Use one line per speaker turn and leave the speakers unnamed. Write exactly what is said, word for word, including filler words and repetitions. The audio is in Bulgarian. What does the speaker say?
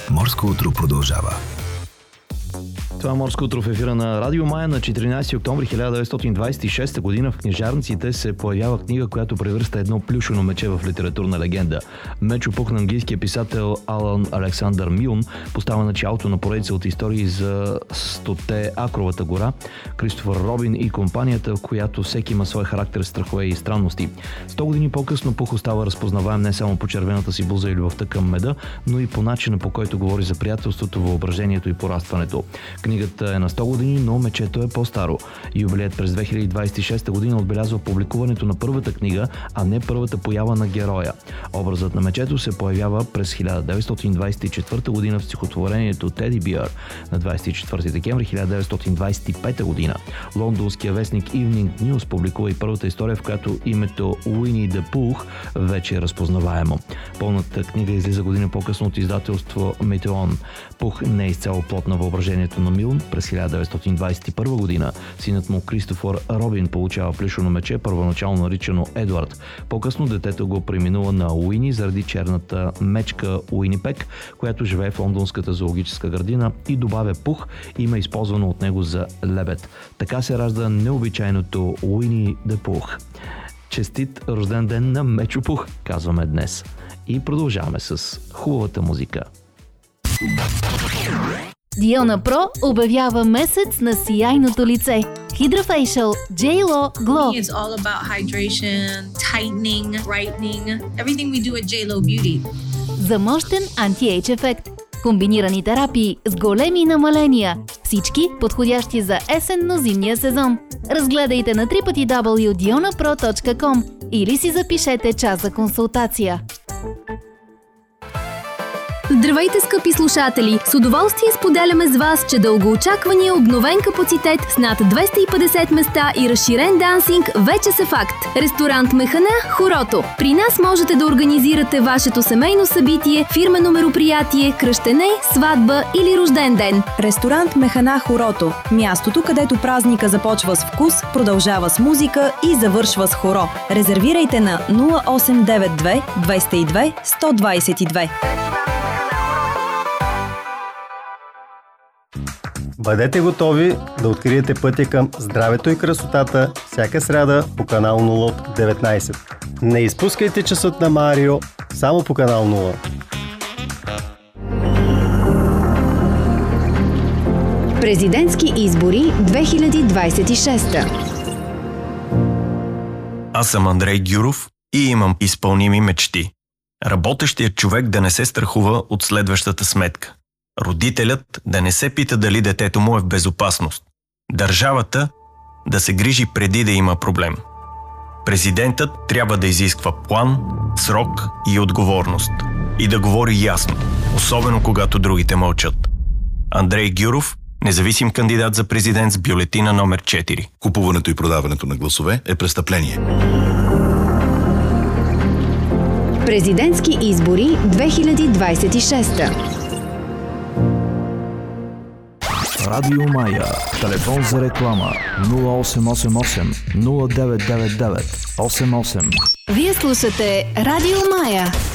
Морско утро продължава.
Това е Морско утро в ефира на Радио Мая. На четиринайсети октомври хиляда деветстотин двадесет и шеста година в книжарниците се появява книга, която превръща едно плюшено мече в литературна легенда. Мечо Пух на английския писател Алан Александър Милн поставя началото на поредица от истории за стоте Акровата гора, Кристофър Робин и компанията, в която всеки има свой характер, страхове и странности. Сто години по-късно Пух остава разпознаваем не само по червената си блуза и любовта към меда, но и по начина, по който говори за приятелството, въображението и порастването. Книгата е на сто години, но мечето е по-старо. Юбилеят през две хиляди двадесет и шеста година отбелязва публикуването на първата книга, а не първата поява на героя. Образът на мечето се появява през хиляда деветстотин двадесет и четвърта година в стихотворението Teddy Bear. На двадесет и четвърти декември хиляда деветстотин двадесет и пета година лондонския вестник Evening News публикува и първата история, в която името Уини the Pooh вече е разпознаваемо. Пълната книга излиза година по-късно от издателство Метеон. Пух не е изцяло плод на въображението на Милн. През хиляда деветстотин двадесет и първа година синът му Кристофър Робин получава плюшено мече, първоначално наричано Едуард. По-късно детето го преминува на Уини заради черната мечка Уинипек, която живее в лондонската зоологическа градина, и добавя Пух, има използвано от него за лебед. Така се ражда необичайното Уини the Pooh. Честит рожден ден на Мечо Пух, казваме днес. И продължаваме с хубавата музика.
Диона Про обявява месец на сияйното лице. Hydra J-Lo Glow.
It's all about hydration, tightening, brightening, everything we do at J-Lo Beauty.
За мощен анти-ейдж ефект. Комбинирани терапии с големи намаления. Всички подходящи за есенно-зимния сезон. Разгледайте на дабъл ю дабъл ю дабъл ю точка диона про точка ком или си запишете час за консултация.
Здравейте, скъпи слушатели! С удоволствие споделяме с вас, че дългоочаквания обновен капацитет с над двеста и петдесет места и разширен дансинг вече са факт. Ресторант Механа Хорото. При нас можете да организирате вашето семейно събитие, фирмено мероприятие, кръщене, сватба или рожден ден.
Ресторант Механа Хорото. Мястото, където празника започва с вкус, продължава с музика и завършва с хоро. Резервирайте на нула осем девет две двеста и две сто двадесет и две.
Бъдете готови да откриете пътя към здравето и красотата всяка сряда по канал нула от деветнайсет. Не изпускайте часът на Марио само по канал нула.
Президентски избори две хиляди двадесет и шеста.
Аз съм Андрей Гюров и имам изпълними мечти. Работещият човек да не се страхува от следващата сметка. Родителят да не се пита дали детето му е в безопасност. Държавата да се грижи преди да има проблем. Президентът трябва да изисква план, срок и отговорност. И да говори ясно, особено когато другите мълчат. Андрей Гюров, независим кандидат за президент с бюлетина номер четири.
Купуването и продаването на гласове е престъпление.
Президентски избори две хиляди двадесет и шеста.
Радио Мая. Телефон за реклама нула осем осем осем нула девет девет девет осем осем.
Вие слушате Радио Мая.